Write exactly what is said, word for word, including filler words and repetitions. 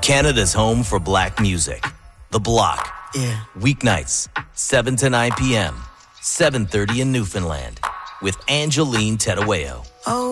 Canada's home for black music. The Block. Yeah. Weeknights, seven to nine p.m., seven thirty in Newfoundland. With Angeline Tedawayo. Oh.